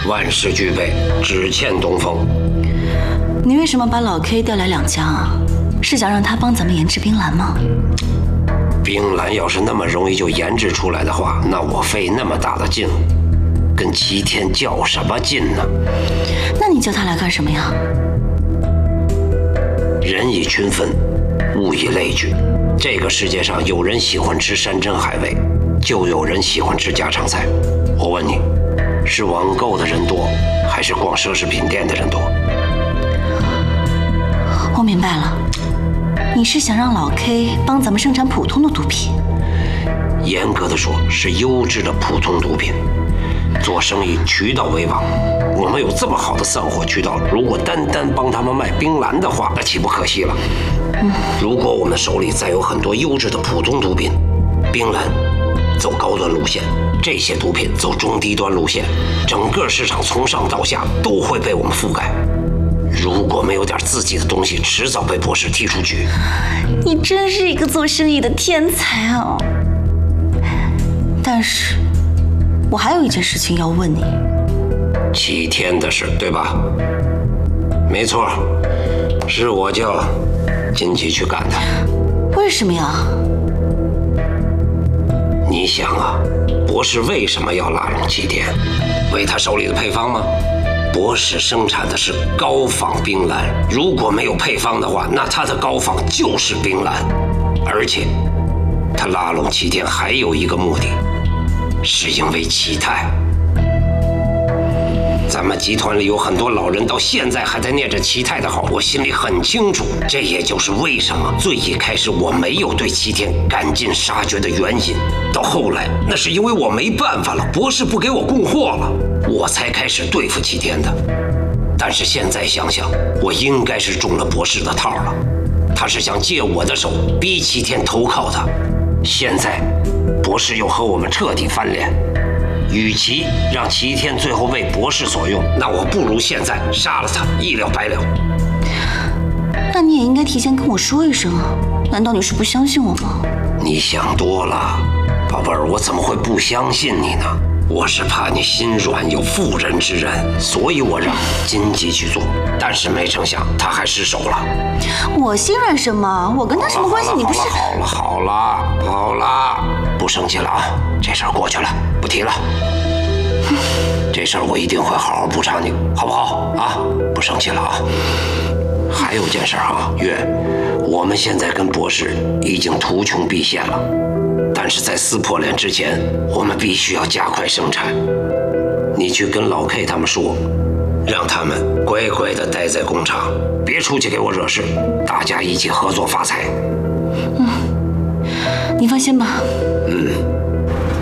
万事俱备，只欠东风。 你为什么把老 K 调来两江啊？是想让他帮咱们研制冰蓝吗？ 冰蓝要是那么容易就研制出来的话，那我费那么大的劲，跟齐天较什么劲呢？ 那你叫他来干什么呀？ 人以群分，物以类聚。这个世界上有人喜欢吃山珍海味，就有人喜欢吃家常菜。我问你，是网购的人多，还是逛奢侈品店的人多？ 我明白了，你是想让老 K 帮咱们生产普通的毒品？ 严格的说，是优质的普通毒品。做生意渠道为王，我们有这么好的散货渠道，如果单单帮他们卖冰蓝的话，那岂不可惜了？如果我们手里再有很多优质的普通毒品，冰蓝走高端路线，这些毒品走中低端路线，整个市场从上到下都会被我们覆盖。如果没有点自己的东西，迟早被博士踢出局。 你真是一个做生意的天才啊！但是我还有一件事情要问你。 齐天的事，对吧？没错，是我叫金吉去干的。 为什么呀？ 你想啊，博士为什么要拉拢齐天？为他手里的配方吗？博士生产的是高仿冰蓝，如果没有配方的话，那他的高仿就是冰蓝。而且他拉拢齐天还有一个目的，是因为齐泰。咱们集团里有很多老人到现在还在念着齐泰的好，我心里很清楚，这也就是为什么最一开始我没有对齐天赶尽杀绝的原因。到后来，那是因为我没办法了，博士不给我供货了，我才开始对付齐天的。但是现在想想，我应该是中了博士的套了，他是想借我的手逼齐天投靠他。现在，博士又和我们彻底翻脸。与其让齐天最后为博士所用，那我不如现在杀了他，一了百了。 那你也应该提前跟我说一声啊！难道你是不相信我吗？ 你想多了，宝贝儿，我怎么会不相信你呢？我是怕你心软有妇人之仁，所以我让金吉去做，但是没成想他还失手了。 我心软什么？我跟他什么关系？你不是…… 好了，不生气了啊！这事儿过去了，不提了。这事儿我一定会好好补偿你，好不好啊？不生气了啊！还有件事啊，月，我们现在跟博士已经图穷匕现了，但是在撕破脸之前，我们必须要加快生产。你去跟老 K 他们说，让他们乖乖地待在工厂，别出去给我惹事，大家一起合作发财。 你放心吧。